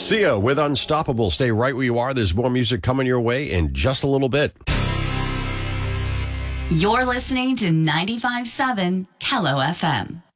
Sia with Unstoppable. Stay right where you are. There's more music coming your way in just a little bit. You're listening to 95.7 Kello FM.